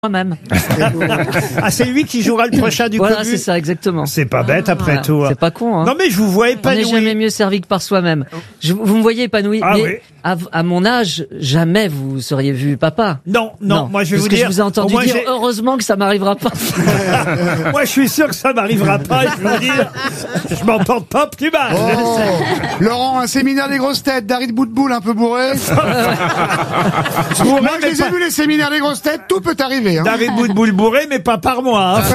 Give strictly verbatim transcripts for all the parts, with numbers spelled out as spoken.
Moi-même. Ah, c'est lui qui jouera le prochain du Voilà, Cobu. c'est ça, exactement. C'est pas bête après Voilà. tout. C'est pas con, hein. Non mais je vous vois On n'est épanoui. jamais mieux servi que par soi-même. Je- vous me voyez épanoui, Ah mais oui. à, à mon âge, jamais vous seriez vu papa. Non, non, moi je vais Parce vous que dire. je vous ai entendu au moins, dire j'ai- heureusement que ça m'arrivera pas. moi je suis sûr que ça m'arrivera pas. Je veux dire, je m'en porte pas plus mal. Oh, Laurent, un séminaire des grosses têtes, David Boutboul un peu bourré. Moi, je les ai vus les séminaires des grosses têtes, tout peut arriver. Hein. David Boutboul bourré, mais pas par moi. Hein.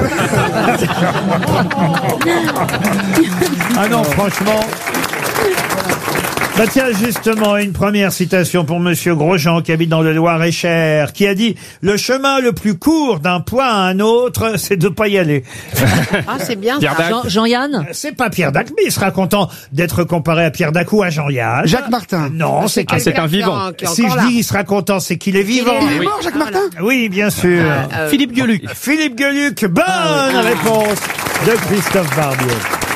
Ah non, franchement. Bah tiens, justement, une première citation pour Monsieur Grosjean, qui habite dans le Loir-et-Cher, qui a dit « Le chemin le plus court d'un point à un autre, c'est de pas y aller. Ah, c'est bien Pierre ça. Dac. Jean- Jean-Yann » C'est pas Pierre Dac, mais il sera content d'être comparé à Pierre Dac ou à Jean-Yann. Jacques Martin. Non, c'est Ah, quelqu'un... c'est un vivant. Qui est Si encore je là. dis qu'il sera content, c'est qu'il est vivant. Il est Oui. mort, Jacques Martin. Oui, bien sûr. Euh, Philippe Gueluc. Philippe Gueluc, bonne réponse de Christophe Barbier.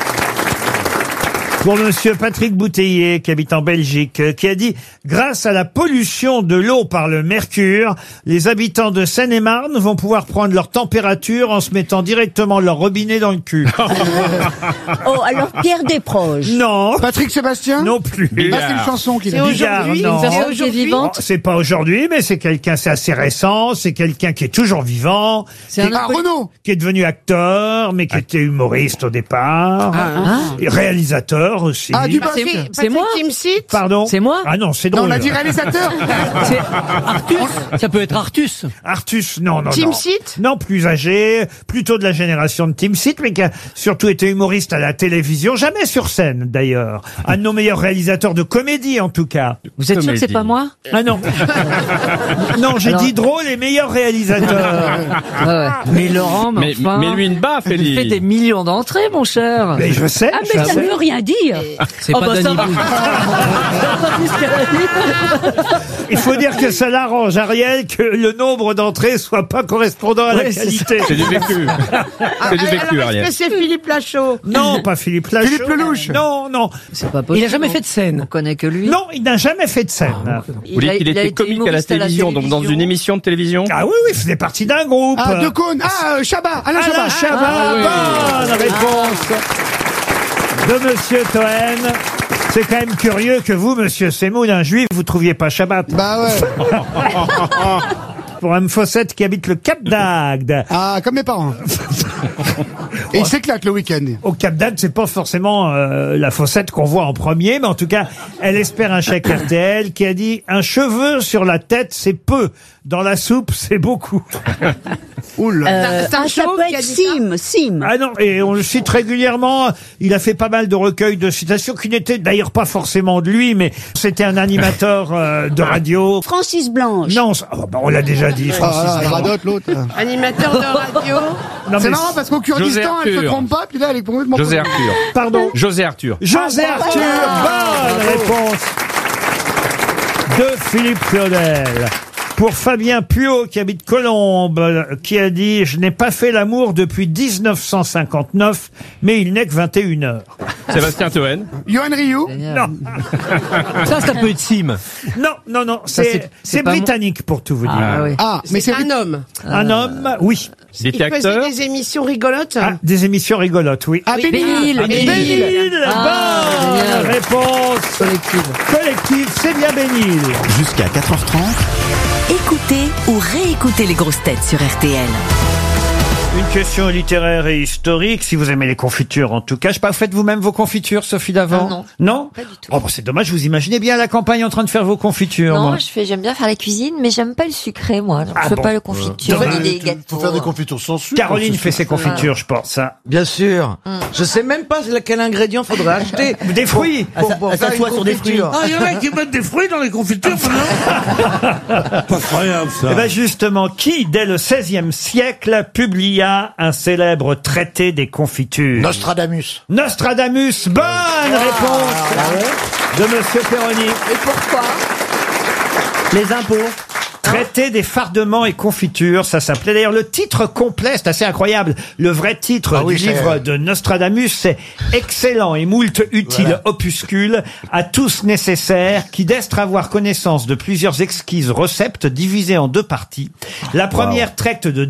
Pour Monsieur Patrick Bouteiller, qui habite en Belgique, euh, qui a dit « Grâce à la pollution de l'eau par le mercure, les habitants de Seine-et-Marne vont pouvoir prendre leur température en se mettant directement leur robinet dans le cul. Oh, alors Pierre Desproges. » Non, Patrick Sébastien. non plus. Ah, c'est une chanson qu'il C'est a. Bigard, aujourd'hui, non. c'est Personne qui est aujourd'hui. vivante. C'est pas aujourd'hui, mais c'est quelqu'un, c'est assez récent, c'est quelqu'un qui est toujours vivant, C'est qui, un Ah, Renaud. qui est devenu acteur, mais qui était humoriste au départ, Ah, et réalisateur aussi. Ah, du Patrick- c'est- Patrick c'est moi Timsit. Pardon. C'est moi Ah non, c'est Non, drôle. on a dit réalisateur. C'est Artus. Ça peut être Artus. Artus, non, non, Tim non. Sit. Non, plus âgé, plutôt de la génération de Tim Sit, mais qui a surtout été humoriste à la télévision, jamais sur scène d'ailleurs. Un de nos meilleurs réalisateurs de comédie en tout cas. Vous êtes sûr que c'est Comédie. pas moi? Ah non. Non, j'ai Alors- dit drôle et meilleur réalisateur. Ouais, ouais. Mais Laurent, mais, Mais, enfin, mais lui une baffe, il fait des Ellie. millions d'entrées, mon cher. Mais je sais. Ah, je mais ça sais. ne veut rien dire. C'est pas Danny Boone. Il faut dire que ça l'arrange, Ariel, que le nombre d'entrées soit pas correspondant à la Ouais, c'est qualité. C'est du vécu. C'est du vécu, Alors, est-ce Ariel. que c'est Philippe Lachaud? Non, pas Philippe Lachaud. Philippe Lelouch. Non, non. C'est pas possible. Il a jamais fait de scène. On connaît que lui. Non, il n'a jamais fait de scène. Vous voulez qu'il était comique à la télévision, donc dans une émission de télévision. Ah oui, oui, il faisait partie d'un groupe. Ah, De Cône. Ah, euh, Chabat. Alain Alain Chabat. Chabat, bonne réponse de Monsieur Toen. C'est quand même curieux que vous, Monsieur Semoun, un juif, vous trouviez pas Shabbat. Bah ouais. Pour un Fossette qui habite le Cap d'Agde. Ah, comme mes parents. Et il s'éclate le week-end. Au Cap d'Agde, c'est pas forcément euh, la Fossette qu'on voit en premier, mais en tout cas, elle espère un chèque R T L qui a dit « Un cheveu sur la tête, c'est peu. Dans la soupe, c'est beaucoup. » Oula. Euh, C'est un ah, ça chauve peut qui a être dit ça. Sim, Sim. Ah non, et on le cite régulièrement. Il a fait pas mal de recueils de citations qui n'étaient d'ailleurs pas forcément de lui, mais c'était un animateur euh, de radio. Francis Blanche. Non, ça- oh, bah, on l'a déjà dit, Francis. Ah, la Blanche. radote, l'autre. Animateur de radio. Non, C'est mais- marrant parce qu'au Kurdistan, José elle se Arthur. trompe pas, puis là, elle est complètement. José Arthur. Pardon. José Arthur. José Arthur, bonne réponse de Philippe Claudel. Pour Fabien Puot, qui habite Colombes, euh, qui a dit « Je n'ai pas fait l'amour depuis dix-neuf cent cinquante-neuf, mais il n'est que vingt et une heures. Sébastien Toen. Johan Rioux. » Non, Ça, ça peut être Sim. non, non, non, Ça, c'est c'est- c'est c'est pas mon- britannique pour tout vous dire. Ah, oui. Ah, mais c'est un homme. Un homme, oui. Il était Il faisait acteur. des émissions rigolotes. Ah, des émissions rigolotes, oui. Ah, Bénil. Bénil, Ah, Bénil. Bénil, Ah, bonne génial. réponse Collective. collective, c'est bien Bénil. Jusqu'à quatre heures trente, Écoutez ou réécoutez les grosses têtes sur R T L. Une question littéraire et historique, si vous aimez les confitures en tout cas. Je sais pas, faites vous-même vos confitures, Sophie Davant? Ah non. Non? Pas du tout. Oh, bah, c'est dommage, vous imaginez bien la campagne en train de faire vos confitures, Non, moi. je fais, j'aime bien faire la cuisine, mais j'aime pas le sucré, moi. Donc, Ah je fais bon. pas le confiture, Dommage. ni les gâteaux. confitures sans sucre. Caroline fait ses confitures, je pense. Hein. Bien sûr. Je sais même pas quel ingrédient faudrait acheter. Des fruits. Pour, pour, pour faire une sur des fruits. Ah, il y en a qui mettent des fruits dans les confitures maintenant. Pas croyable, ça. Eh ben justement, qui, dès le seizième siècle, publia un célèbre traité des confitures? Nostradamus. Nostradamus, bonne réponse de Monsieur Perroni. Et pourquoi? Les impôts. Traité des fardements et confitures, ça s'appelait. D'ailleurs, le titre complet, c'est assez incroyable. Le vrai titre Ah oui, du c'est- livre de Nostradamus, c'est « Excellent et moult utile Voilà. opuscule, à tous nécessaires, qui d'estre avoir connaissance de plusieurs exquises recettes divisées en deux parties. La première traite de